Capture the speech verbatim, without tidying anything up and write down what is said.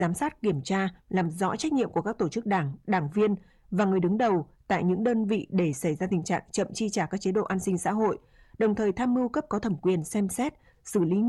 giám sát kiểm tra, làm rõ trách nhiệm của các tổ chức đảng, đảng viên và người đứng đầu tại những đơn vị để xảy ra tình trạng chậm chi trả các chế độ an sinh xã hội, đồng thời tham mưu cấp có thẩm quyền xem xét, xử lý